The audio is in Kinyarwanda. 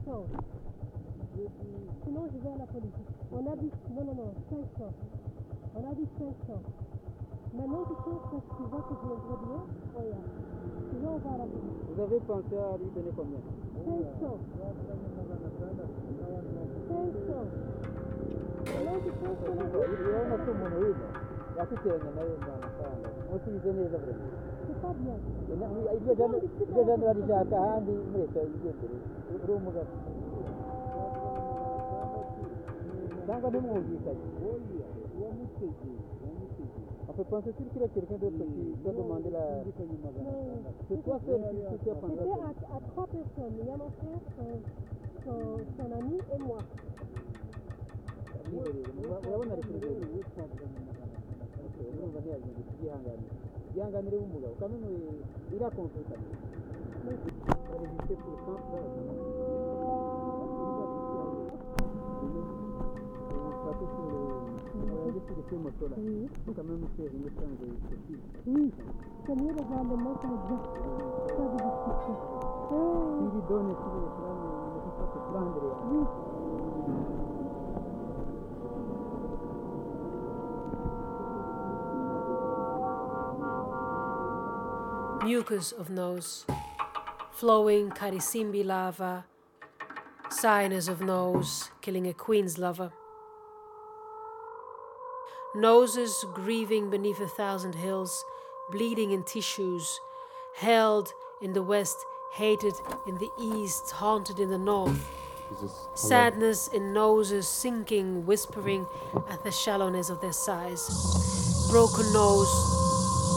500. Sinon, je vais à la police. On a dit... Non, 500. On a dit 500. Maintenant, je pense que tu vois que je le vois bien. Regarde. Sinon, on va à la police. Vous avez pensé à lui donner combien? 500. 500. Maintenant, je pense que... Urabona ko umuntu wiga yakwiteranya nawe amafaranga musubize neza buri C'est pas bien. iryo jambo barishaka ahandi muri leta yigendere uri umugabo cyangwa ntimwumvikanye on peut penser sur qu'il y a quelqu'un d'autre qui doit demander la... C'est toi seul qui tu as pensé. C'était à 3 personnes. Il y a mon frère, son ami et moi. urabona ari kuri rero urumva ntiyagiye yihanganire w'umugabo kamwe irakonsultanye résister pour le temps sur les motos là. Il faut quand même faire une échange possible. Oui, c'est mieux de voir le mot comme ça. Pas de discussion. Si lui donne et si les femmes ne peuvent pas se prendre. Oui. Mucus of nose, flowing Karisimbi lava, sinus of nose, killing a queen's lover. Noses grieving beneath 1,000 hills, bleeding in tissues, held in the west, hated in the east, haunted in the north. Sadness in noses, sinking, whispering at the shallowness of their size. Broken nose,